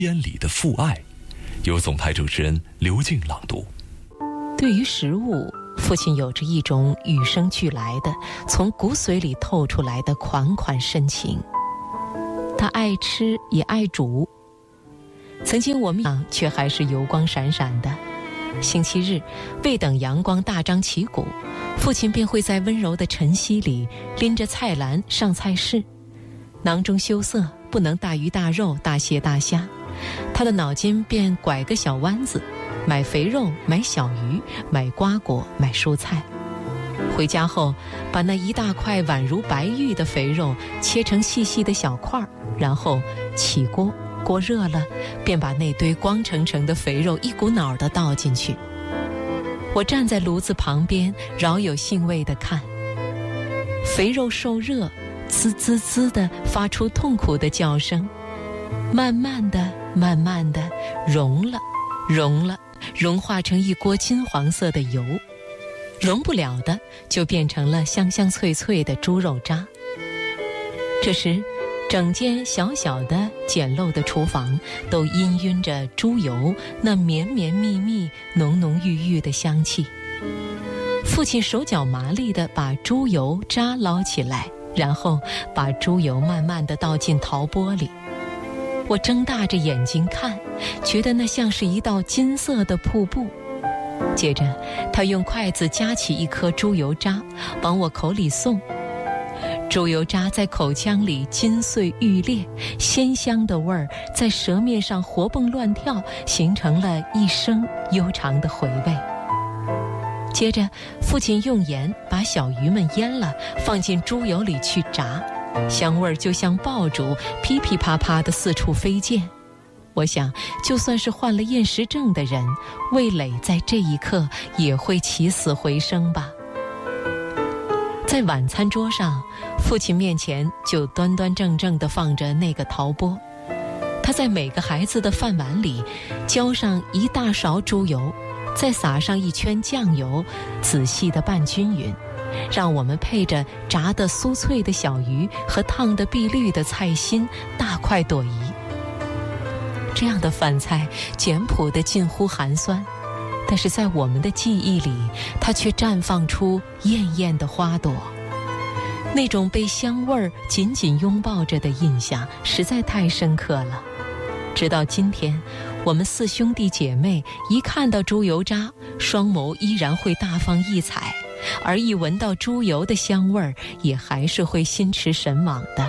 烟里的父爱，由总台主持人刘静朗读。 对于食物，父亲有着一种与生俱来的从骨髓里透出来的款款深情。他爱吃也爱煮，曾经我们却还是油光闪闪的。星期日未等阳光大张旗鼓，父亲便会在温柔的晨曦里拎着菜篮上菜市，囊中羞涩，不能大鱼大肉大蟹大虾，他的脑筋便拐个小弯子，买肥肉，买小鱼，买瓜果，买蔬菜。回家后把那一大块宛如白玉的肥肉切成细细的小块，然后起锅，锅热了便把那堆光澄澄的肥肉一股脑地倒进去。我站在炉子旁边，饶有兴味地看，肥肉受热，滋滋滋地发出痛苦的叫声，慢慢地慢慢地融了，融化成一锅金黄色的油，融不了的就变成了香香脆脆的猪肉渣。这时整间小小的简陋的厨房都氤氲着猪油那绵绵密密浓浓郁郁的香气。父亲手脚麻利地把猪油渣捞起来，然后把猪油慢慢地倒进陶钵里。我睁大着眼睛看，觉得那像是一道金色的瀑布。接着他用筷子夹起一颗猪油渣往我口里送，猪油渣在口腔里金穗欲裂，鲜香的味儿在舌面上活蹦乱跳，形成了一生悠长的回味。接着父亲用盐把小鱼们腌了，放进猪油里去炸，香味儿就像爆竹噼噼啪啪地四处飞溅。我想就算是患了厌食症的人，味蕾在这一刻也会起死回生吧。在晚餐桌上，父亲面前就端端正正地放着那个陶钵，他在每个孩子的饭碗里浇上一大勺猪油，再撒上一圈酱油，仔细地拌均匀，让我们配着炸得酥脆的小鱼和烫得碧绿的菜心大快朵颐。这样的饭菜简朴得近乎寒酸，但是在我们的记忆里，它却绽放出艳艳的花朵。那种被香味儿紧紧拥抱着的印象实在太深刻了。直到今天，我们四兄弟姐妹一看到猪油渣，双眸依然会大放异彩，而一闻到猪油的香味儿，也还是会心驰神往的。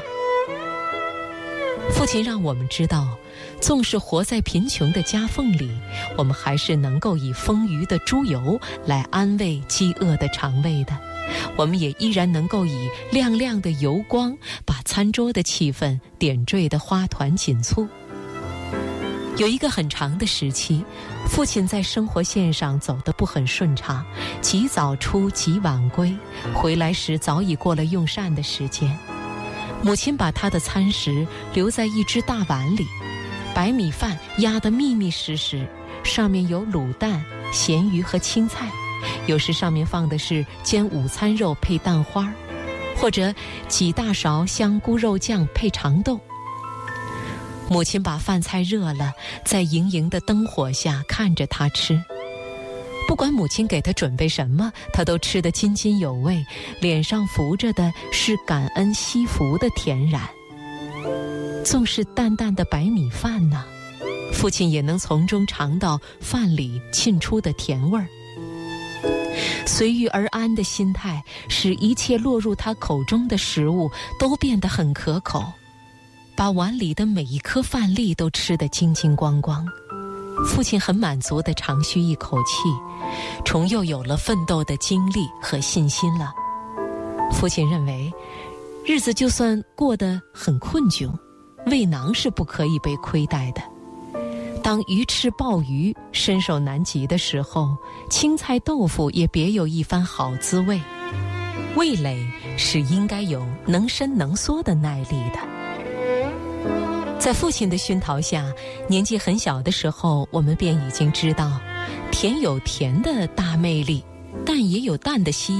父亲让我们知道，纵是活在贫穷的夹缝里，我们还是能够以丰腴的猪油来安慰饥饿的肠胃的。我们也依然能够以亮亮的油光把餐桌的气氛点缀得花团锦簇。有一个很长的时期，父亲在生活线上走得不很顺畅，极早出极晚归，回来时早已过了用膳的时间。母亲把他的餐食留在一只大碗里，白米饭压得密密实实，上面有卤蛋、咸鱼和青菜，有时上面放的是煎午餐肉配蛋花，或者几大勺香菇肉酱配长豆。母亲把饭菜热了，在盈盈的灯火下看着他吃。不管母亲给他准备什么，他都吃得津津有味，脸上浮着的是感恩惜福的恬然。纵是淡淡的白米饭呢，父亲也能从中尝到饭里沁出的甜味儿。随遇而安的心态，使一切落入他口中的食物都变得很可口，把碗里的每一颗饭粒都吃得精精光光。父亲很满足地长吁一口气，重又有了奋斗的精力和信心了。父亲认为，日子就算过得很困窘，胃囊是不可以被亏待的。当鱼翅鲍鱼伸手难及的时候，青菜豆腐也别有一番好滋味。味蕾是应该有能伸能缩的耐力的。在父亲的熏陶下，年纪很小的时候，我们便已经知道，甜有甜的大魅力，淡也有淡的吸引。